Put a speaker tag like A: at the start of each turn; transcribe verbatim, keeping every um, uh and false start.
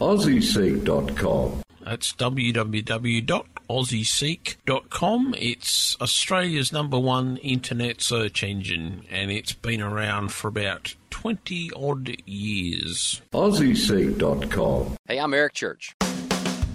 A: aussie seek dot com.
B: That's w w w dot aussie seek dot com. It's Australia's number one internet search engine, and it's been around for about twenty odd years.
A: aussie seek dot com.
C: Hey, I'm Eric Church.